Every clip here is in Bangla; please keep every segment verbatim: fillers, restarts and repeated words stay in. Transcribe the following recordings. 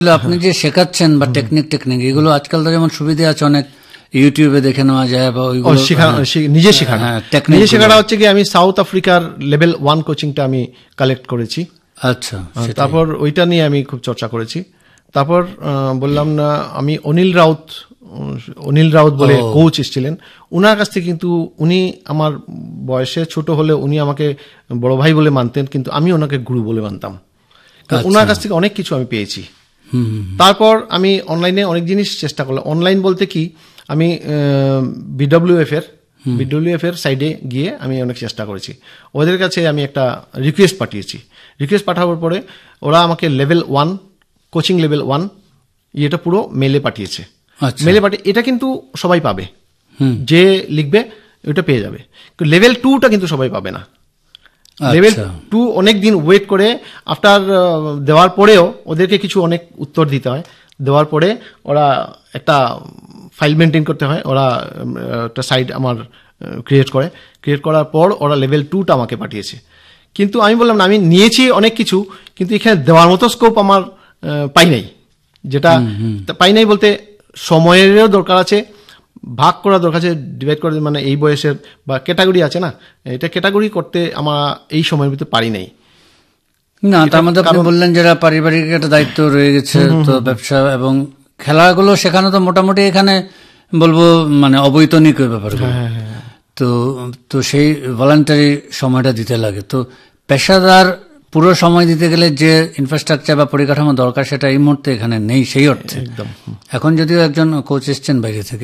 আপনি যে শেখাচ্ছেন বা টেকনিক টেকনিক এগুলো আজকাল তো যেমন সুবিধা আছে অনেক, ইউটিউবে দেখে নেওয়া যায় বা ওইগুলো নিজে শেখানো। নিজে শেখাটা হচ্ছে কি আমি সাউথ আফ্রিকার লেভেল ওয়ান কোচিংটা আমি কালেক্ট করেছি। আচ্ছা, তারপর ওইটা নিয়ে আমি খুব চর্চা করেছি। তারপর বললাম না, আমি অনিল রাউত অনিল রাউত বলে কোচ এসেছিলেন, উনার কাছ থেকে, কিন্তু উনি আমার বয়সে ছোট হলে উনি আমাকে বড় ভাই বলে মানতেন, কিন্তু আমি ওনাকে গুরু বলে মানতাম। ওনার কাছ থেকে অনেক কিছু আমি পেয়েছি। তারপর আমি অনলাইনে অনেক জিনিস চেষ্টা করলাম। অনলাইন বলতে কি, আমি বিডব্লিউএফ এর বিডব্লিউএফ এর সাইডে গিয়ে আমি অনেক চেষ্টা করেছি। ওদের কাছে আমি একটা রিকোয়েস্ট পাঠিয়েছি। রিকোয়েস্ট পাঠাবার পরে ওরা আমাকে level one coaching level one এটা পুরো মেলে পাঠিয়েছে। মেলে পাঠিয়ে এটা কিন্তু সবাই পাবে, যে লিখবে ওটা পেয়ে যাবে। লেভেল টুটা কিন্তু সবাই পাবে না। লেভেল টু অনেক দিন ওয়েট করে আফটার দেওয়ার পরেও ওদেরকে কিছু অনেক উত্তর দিতে হয়। দেওয়ার পরে ওরা একটা ফাইল মেনটেন করতে হয়, ওরা একটা সাইট আমার ক্রিয়েট করে। ক্রিয়েট করার পর ওরা লেভেল টুটা আমাকে পাঠিয়েছে। কিন্তু আমি বললাম না, আমি নিয়েছি অনেক কিছু, কিন্তু এখানে দেওয়ার মতো স্কোপ আমার পাই নাই। যেটা পাই নাই বলতে সময়েরও দরকার আছে, ভাগ করা দরকার আছে, ডিভাইড করে, মানে এই বয়সের বা ক্যাটাগরি আছে না, এটা ক্যাটাগরি করতে আমরা এই সময়ের ভিতরে পারি নাই। না, তার মধ্যে আপনি বললেন যারা পারিবারিক একটা দায়িত্ব রয়ে গেছে, তো ব্যবসা এবং খেলাগুলো শেখানো তো মোটামুটি এখানে বলবো মানে অবৈতনিক ব্যাপার। তো তো সেই ভলান্টারি সময়টা দিতে লাগে। তো পেশাদার পুরো সময় দিতে গেলে যে ইনফ্রাস্ট্রাকচার বা পরিকাঠামো দরকার সেটা এই মুহূর্তে এখানে নেই সেই অর্থে। এখন যদিও একজন কোচ এসছেন বাইরে থেকে।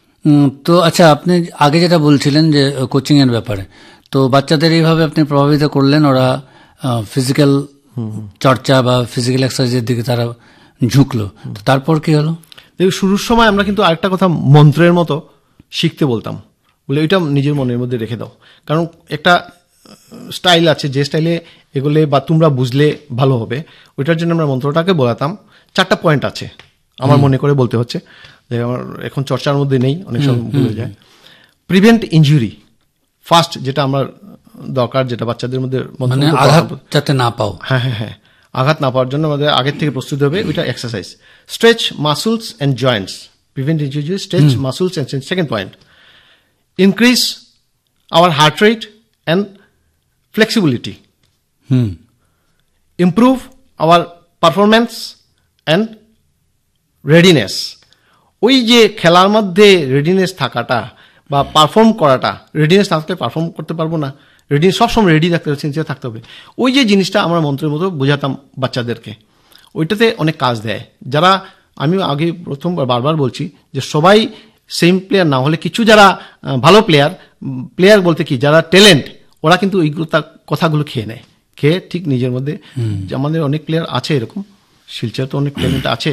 তো আচ্ছা, আপনি আগে যেটা বলছিলেন যে কোচিং এর ব্যাপারে, তো বাচ্চাদের এইভাবে আপনি প্রভাবিত করলেন, ওরা ফিজিক্যাল চর্চা বা ফিজিক্যাল এক্সারসাইজের দিকে তারা ঝুঁকলো। তো তারপর কি হলো? দেখো, শুরুর সময় আমরা কিন্তু আরেকটা কথা মন্ত্রের মতো শিখতে বলতাম, বলে ওইটা নিজের মনের মধ্যে রেখে দাও। কারণ একটা স্টাইল আছে, যে স্টাইলে এগুলো বা তোমরা বুঝলে ভালো হবে, ওইটার জন্য আমরা মন্ত্রটাকে বলাতাম। চারটা পয়েন্ট আছে আমার মনে করে বলতে হচ্ছে, যে আমার এখন চর্চার মধ্যে নেই, অনেক সময় ভুলে যায়। প্রিভেন্ট ইনজুরি ফার্স্ট, যেটা আমার দরকার, যেটা বাচ্চাদের মধ্যে আঘাত যাতে না পাও। হ্যাঁ হ্যাঁ হ্যাঁ আঘাত না পাওয়ার জন্য আমাদের আগের থেকে প্রস্তুতি হবে, ওইটা exercise. Stretch muscles and Joints, prevent injury, stretch muscles and second point, increase our heart rate and flexibility, hmm. improve our performance and readiness. ওই যে খেলার মধ্যে রেডিনেস থাকাটা বা পারফর্ম করাটা, রেডিনেস না থাকলে পারফর্ম করতে পারবো না। রেডিনেস সবসময় রেডি থাকতে হবে, সিনসিয়ার থাকতে হবে। ওই যে জিনিসটা আমরা মন্ত্রের মতো বোঝাতাম বাচ্চাদেরকে, ওইটাতে অনেক কাজ দেয়। যারা, আমি আগে প্রথম বারবার বলছি যে সবাই সেম প্লেয়ার না হলে, কিছু যারা ভালো প্লেয়ার, প্লেয়ার বলতে কি যারা ট্যালেন্ট, ওরা কিন্তু ওইগুলো কথাগুলো খেয়ে নেয়, খেয়ে ঠিক নিজের মধ্যে। আমাদের অনেক প্লেয়ার আছে এরকম, শিলচর তো অনেক ট্যালেন্ট আছে।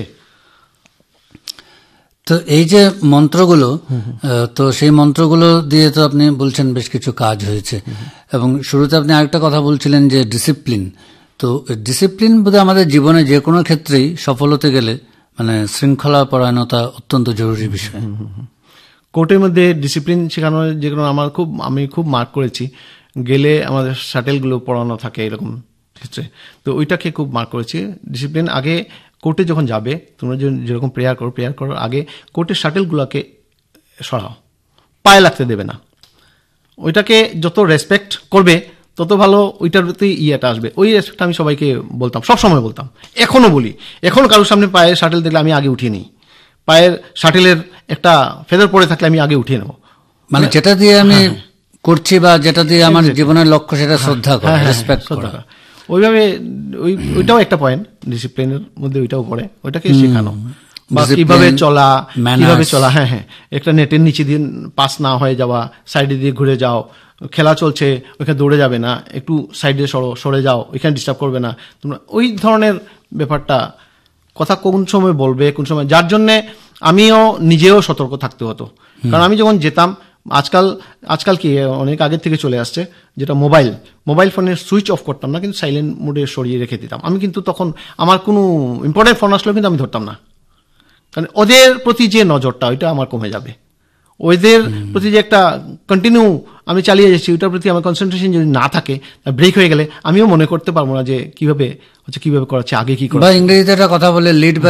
তো এই যে মন্ত্রগুলো, তো সেই মন্ত্রগুলো দিয়ে তো আপনি বলছেন বেশ কিছু কাজ হয়েছে, এবং শুরুতে আপনি আরেকটা কথা বলছিলেন যে ডিসিপ্লিন। তো ডিসিপ্লিন বোধহয় আমাদের জীবনে যে কোনো ক্ষেত্রেই সফল হতে গেলে মানে শৃঙ্খলা পরায়ণতা অত্যন্ত জরুরি বিষয়। কোর্টের মধ্যে ডিসিপ্লিন শেখানো, যেগুলো আমার খুব আমি খুব মার্ক করেছি, গেলে আমাদের শাটেলগুলো পড়ানো থাকে এরকম ক্ষেত্রে, তো ওইটাকে খুব মার্ক করেছি। ডিসিপ্লিন আগে কোর্টে যখন যাবে, তোমরা যেরকম প্রেয়ার করো, প্রেয়ার করার আগে কোর্টের শাটেলগুলোকে সরাও, পায়ে লাগতে দেবে না। ওইটাকে যত রেসপেক্ট করবে তত ভালো, ওইটার প্রতি ইয়েটা আসবে। ওই রেসপেক্ট আমি সবাইকে বলতাম, সবসময় বলতাম, এখনো বলি। এখন কারোর সামনে পায়ে শাটেল দেখলে আমি আগে উঠিয়ে নিই, পায়ের শাটেলের একটা ফেদার পড়ে থাকলে আমি আগে উঠিয়ে নেব। মানে যেটা দিয়ে আমি করছি বা যেটা দিয়ে আমার জীবনের লক্ষ্য, সেটা শ্রদ্ধা করা, রেসপেক্ট করা। ওইভাবে ওইটাও একটা পয়েন্ট ডিসিপ্লিনের মধ্যে, ওইটাও পড়ে। ওইটাকে শেখানো বা কিভাবে চলা, কিভাবে চলা। হ্যাঁ হ্যাঁ একটা নেটের নিচে দিয়ে পাস না হয়ে যাওয়া, সাইডে দিয়ে ঘুরে যাও, খেলা চলছে ওইখানে দৌড়ে যাবে না, একটু সাইডে সরো, সরে যাও, ওইখানে ডিস্টার্ব করবে না তোমরা। ওই ধরনের ব্যাপারটা, কথা কোন সময় বলবে, কোন সময়, যার জন্যে আমিও নিজেও সতর্ক থাকতে হতো। কারণ আমি যখন যেতাম, আজকাল আজকাল কি অনেক আগের থেকে চলে আসছে, যেটা মোবাইল মোবাইল ফোনের সুইচ অফ করতাম না, কিন্তু সাইলেন্ট মোডে সরিয়ে রেখে দিতাম। আমি কিন্তু তখন আমার কোনো ইম্পর্টেন্ট ফোন আসলেও কিন্তু আমি ধরতাম না, কারণ ওদের প্রতি যে নজরটা, ওইটা আমার কমে যাবে। ওদের প্রতি যে একটা কন্টিনিউ আমি চালিয়ে যাচ্ছি, ওইটার প্রতি আমার কনসেন্ট্রেশন যদি না থাকে, ব্রেক হয়ে গেলে আমিও মনে করতে পারবো না যে কিভাবে হচ্ছে, কিভাবে করাচ্ছে, আগে কি করা। ইংরেজিতে একটা কথা বলে, লিড